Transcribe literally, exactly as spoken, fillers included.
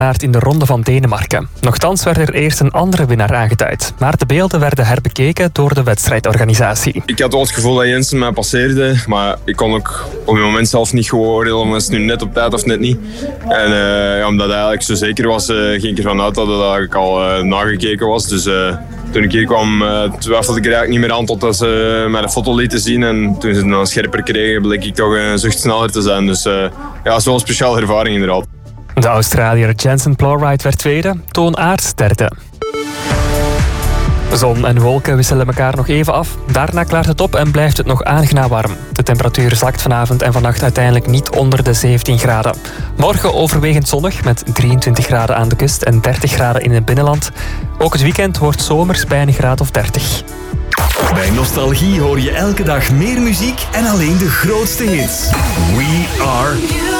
in de Ronde van Denemarken. Nochtans werd er eerst een andere winnaar aangeduid. Maar de beelden werden herbekeken door de wedstrijdorganisatie. Ik had wel het gevoel dat Jensen mij passeerde. Maar ik kon ook op het moment zelf niet gewoon oordelen om het nu net op tijd of net niet. En uh, ja, omdat hij eigenlijk zo zeker was, uh, ging ik ervan uit dat het eigenlijk al uh, nagekeken was. Dus uh, toen ik hier kwam, uh, twijfelde ik er eigenlijk niet meer aan totdat ze mij de foto lieten zien. En toen ze het dan scherper kregen, bleek ik toch een zucht sneller te zijn. Dus uh, ja, het is wel een speciale ervaring inderdaad. De Australiër Jensen Plowright werd tweede, Toon Aerts derde. Zon en wolken wisselen elkaar nog even af. Daarna klaart het op en blijft het nog aangenaam warm. De temperatuur zakt vanavond en vannacht uiteindelijk niet onder de zeventien graden. Morgen overwegend zonnig met drieëntwintig graden aan de kust en dertig graden in het binnenland. Ook het weekend wordt zomers bij een graad of dertig. Bij Nostalgie hoor je elke dag meer muziek en alleen de grootste hits. We are...